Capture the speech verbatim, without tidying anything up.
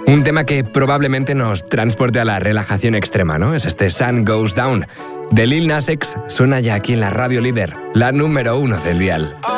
Un tema que probablemente nos transporte a la relajación extrema, ¿no? Es este Sun Goes Down de Lil Nas X. Suena ya aquí en la radio líder, la número uno del dial.